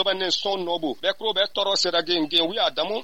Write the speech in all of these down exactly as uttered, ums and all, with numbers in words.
ba ne son nobu be kro be toro sera genge wi adamu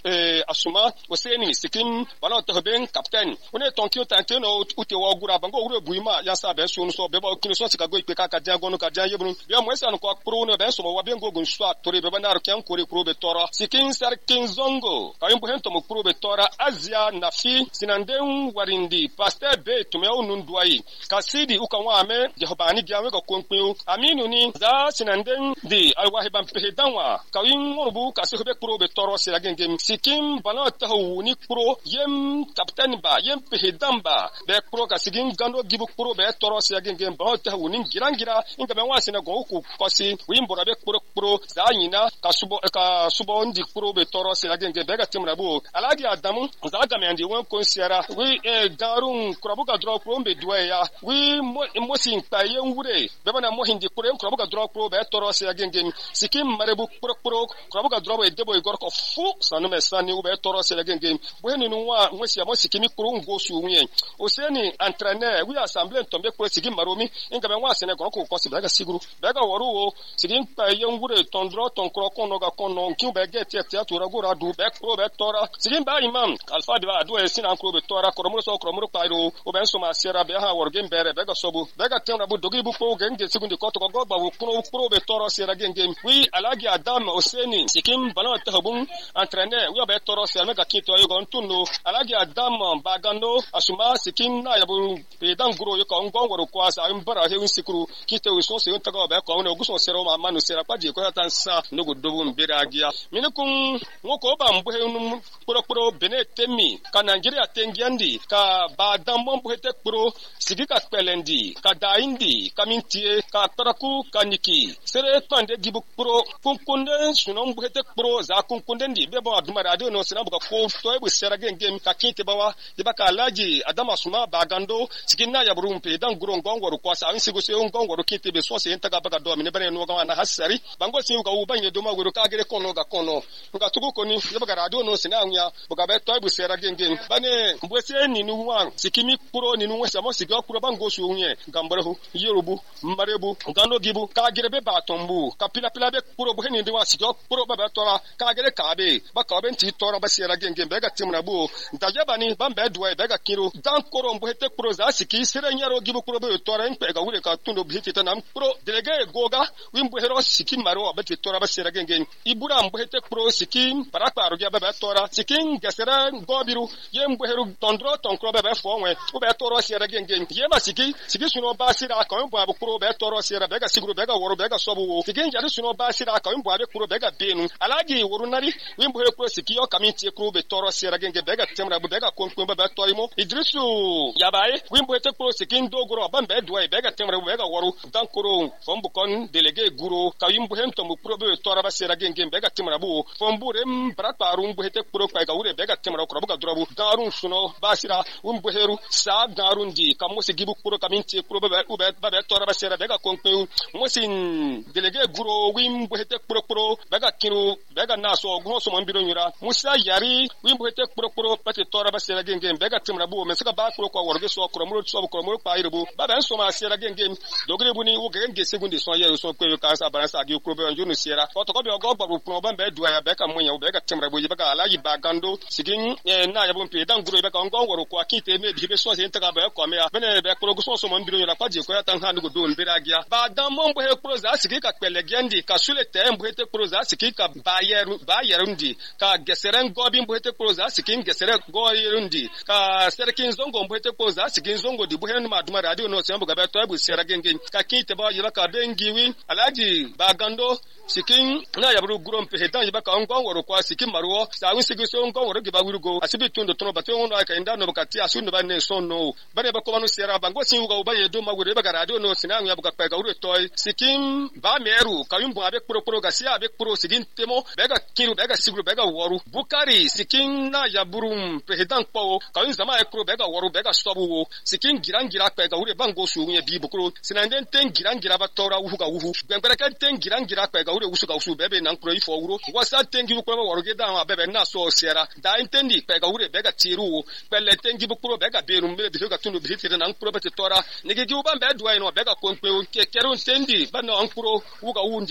asuma oseni sikim bana to ben captain one tonkio tante no ute wo gura bango wure buima ya sa be so so be ba kini so sika go ipe ka ka dia gonu ka dia yebru be mo esa no ko kro no be so wa ben go gun so atore be bana ro ken kore kro be toro sikin sar kin zongo ka yimbo hento mo kro be tora azia nafi sinanden warindi pastor be tume onu nduai kasidi ukanwa ame jehobani giawe ko konpeu aminu ni za sinanden di alwahiban pehedanwa kawin ngobu kasi be kro be toro sira gengem sikim bana tahu ni kro yem captain ba yem pehedan ba be kro kasigin gando gibu kro be toro sira gengem ba tahu ni girangira inga be wasi na go ku kosi wimbo be kro kro za nyina kasubo ka subo ndi kro be toro sira gengem be ga timra bu alagi adamu za ga me ndi won konsiara wi e garun krobuga dro kro be duwe ya wi mo sin pa yen wure be bana mo hindi kro krobuga dro kro be toro sira gengem sikim marebu kro kro krobuga dro be debo igor ko fu sanu me sani u be toro sira gengem bweni nu wa nwesi amo sikimi kro ngo su unye oseni entraîneur wi assemblée tombe kro sikim maromi inga be wa sene ko ko ko sibaga siguru be ga woru wo sikim pa yen wure tondro ton kro ko no ga ko no ki be get te to ra go ra du be kro be tora sikim ba imam alfa de ba do e sina kro be tora kro mo so kro mo pa ro o be so ma sera be ha wor gem bere be ga sobu be ga tem ra bu dogi bu po genge sigundi ko to ko ba wo kro kro be tora sera gengem wi alagi adam oseni sikim bana ta habun entraîneur wi be toro sera ga kito yo gon tunu alagi adam bagando asuma sikim na yabu be dan gro yo ko ngon wor ko asa mbara he win sikuru kito wi so se yo ta ga be ko no guso sera ma manu sera pa je ko tan sa no go do bun bere agia minukun ngoko ba mbu he nu kro kro bene temi ka Nigeria tengiandi ka ba dan mo mbu hete kro sigika pelendi ka daindi ka mintie ka taraku ka niki sere pande gibu kro kunkunde suno mbu hete kro za kunkunde ndi be ba dumara de no sina buka ko to e bu sera gengem ka kinte bawa de baka alaji adama suma bagando siginna ya burum pe dan guro ngongoro ko sa insigo se ngongoro kinte be so se entaga baka do mine bane no ga na hasari bango si ga ubanye do magoro ka gere kono ga kono nga tugo koni de baka radio no sina anya buka be to e bu sera gengem bane mbwese ni nu wan sikimi kro ni nu wesa mo sigo kro bango su unye gambarehu yerubu mbarebu ngando gibu ka gere be batombu ka pila pila be kro bo heni de wa sigo kro ba ba tora ka gere ka be ba ka be nti tora ba sera gengem be ga timna bu ndaje bani ba mbe duwa be ga kiro dan kro mbo hete kro za siki sere nyaro gibu kro be tora mpe ga wure ka tundo bi hete nam kro delege goga wimbo hero siki maro ba ti tora ba sera gengem ibura mbo hete kro siki para pa ro ba ba tora siki gesera gobiru yembo hero tondro ton kro be be fo nwe o be tora sera gengem yema siki siki suno ba sira ka mbo abu kro be tora sera be ga siguru be ga woro be ga sobu siki njari suno ba sira ka mbo abe kro be ga benu alagi woro nari wimbo hero kro siki yo kaminti kro be tora sera gengem be ga temra bu be ga konko be be torimo idrisu yabaye wimbo hete kro siki ndogoro ba mbe duwa be ga temra bu be ga woro dan kro fombu kon delege guro ka wimbo hento mu kro be tora ba sera gengem be ga temra bu fombu rem brata rumbu hete kro ka ga wure be ga temra kro bu ga durabu garun suno basira wimbo heru sa garun di ka mo gibu kro kaminti kro be be ba be tora ba sera be ga konko mo sin delege guro wimbo hete kro kro be ga kinu be ga naso go so mo mbiro nyura musa yari wimbo hete kro kro pati tora ba sera gengem be ga timra bu me saka ba kro ko worge so kro mo so kro mo pa irubu ba ben so ma sera gengem dogre bu ni wo genge segundi so yero so ko ka sa baransa gi kro be onju no sera to ko be go ba bu kro ba be duwa ya be ka mo nya be ga timra bu be ga alaji ba gando sigin na ya bu pe dan guro be ka ngo woro ko akite me bi be so se ntaka ba ko me ya bene be kro go so so mo mbiro nyura pa je ko ya tan ha go do mbira gia ba dan mo mbo he kro za sigi ka pele gendi ka sule te mbo hete kro za sigi ka ba yeru ba yerundi ka geseren go bi mbo hete kro za sigi gesere go yerundi ka serkin zongo mbo hete kro za sigi zongo di bu he ma duma radio no se mbo ga be to bu sera genge ka kite ba yira ka bengiwi alaji ba gando sikin na ya buru guro mpe hedan yiba ka ngo woro kwa sikin maruo sa wi sigi so ngo woro giba wirugo asibi tundo tono ba to no ka inda no bakati asu no ba ne so no bare ba ko manu sera ba ngo sin uga uba ye do ma wure ba ga radio no sinan ya buka pa ga wure toy sikin ba meru ka yumbu abe pro pro ga sia abe pro sigin temo be ga kiru be ga siguru be ga woru bukari sikin na ya buru mpe hedan po ka yun zama e pro be ga woru be ga stobu wo sikin girangira pa ga wure ba ngo su nye bi bukro sinan den ten girangira ba tora wuhu ga wuhu gbengbere kan ten girangira pa ga wure wusu ga wusu bebe nan kro ifo wuro wasa tengi bukro ba woroge da bebe na so sera da intendi pa ga wure be ga tiru pele tengi bukro be ga beru mbe bi ga tunu bi tire nan kro be tora nigi gi uba be duwa no be ga konpe ke keru intendi ba no ankro wuga wundi bebe tora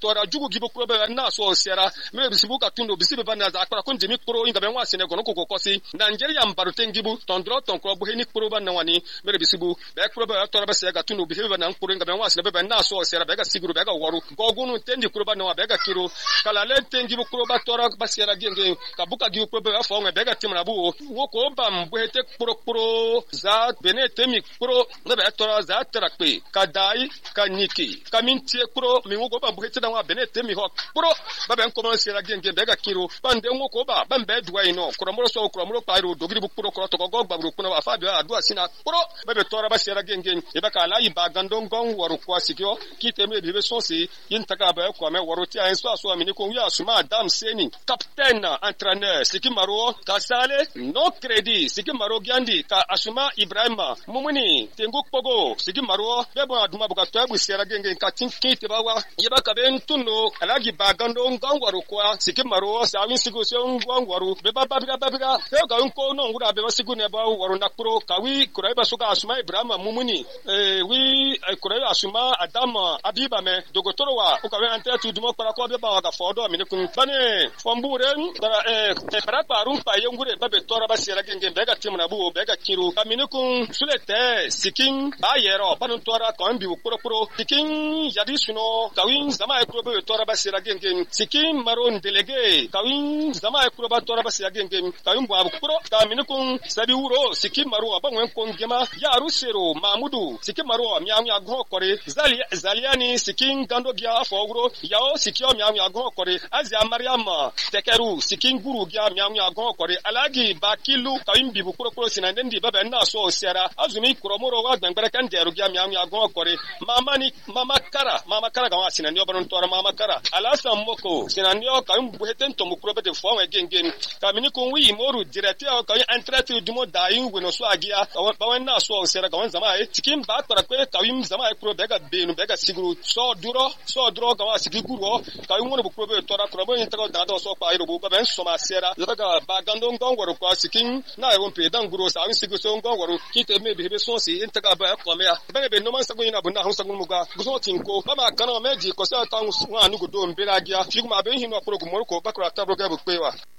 tora jugu gibo kuro be na so sera mere bisibu ka tundo bisibe bana za akora kun jimi kuro inga be nwa sene gono ko kosi Nigeria mbaru tengibu tondro ton kuro bu heni kuro bana wani mere bisibu be kuro be tora be se ga tundo bisibe bana kuro inga be nwa sene be na so sera be ga siguru be ga woru gogunu tendi kuro bana wa be ga kiro kala le tengibu kuro ba tora ba sera genge kabuka gibo kuro be afo nge be ga timra bu woko ba mbwete kuro kuro za bene temi kuro ne be tora za trakpe kadai kanyiki kamintie kuro mi woko ba mbwete da wa bene temi ho kuro ba ben kono sera genge be ga kiro bande woko ba ba mbe duwa ino kuro moro so kuro moro pairu dogiri bu kuro kuro to go gba bu kuro afa bi adua sina kuro be be tora ba sera genge e ba kala yi ba gandon gon waru kwa sikyo kite me be sonsi yin taka ba ko me waru ti an so aso mi ni ko wi asuma dam seni captain entraîneur sikimaro kasale no credit sikimaro giandi ka asuma ibrahima mumuni tengu pogo sikimaro be bo aduma buka to bu sera genge ka tinki te bawa ye ba ka ben tunno alagi ba gandon gon waru kwa sikimaro sa win sigo so gon waru be ba ba ba ba he ga unko no ngura be sigo ne ba waru nakuro kawi kurai ba suka asuma ibrahima mumuni eh wi kurai asuma adama abiba me dogotoro wa ukawe ante tu dumo para ko be ba ga fodo mi kun bane fombure dara eh para parum pa yengure ba be tora ba sera genge be ga timna bu be ga kiru kamini kun sulete sikin ba yero banu tora ko mbi ukuro kuro sikin jadi suno kawin zama e kuro be tora ba sera genge sikin maron delege kawin zama e kuro ba tora ba sera genge kawin bu abukuro kamini kun sabi wuro sikin maru ba ngwen kon gema ya rusero mamudu sikin maru mi anya go kore zali zaliani sikin gando gia fogro yao sikio mi anya go kore azia mariama tekeru sikin guru gia mi anya go kore alagi bakilu kawin bibu kuro kuro sinandendi baba na so sera azumi kuromoro wa gbangbere kan deru gia mi anya go kore mama ni mama kara mama kara ga sinanyo banon tora mama kara alasa moko sinanyo kawin buheten to mukuro be de fo wa gengen kamini kun wi moru directeur kawin entrete dumo dayin weno so agia bawen na so sera kawin zama e sikin ba tora kwe kawin zama e kuro bega benu bega siguru so duro so duro ga wa siguru kawin wono bukuro be tora kuro be intaka da do so pa iro bu ben so ma sera daga ba gandon gongoro kwa sikin na e wonpe dan guru sa win sigu so gongoro kite me be be so si intaka ba ko me ya be be no man sagu ina bu na hunsa gunu ga guso tinko mama kana meji ko sa tan wa nugo do mbira gia figuma be hinu apro gumoro ko bakura tabro ga bu pewa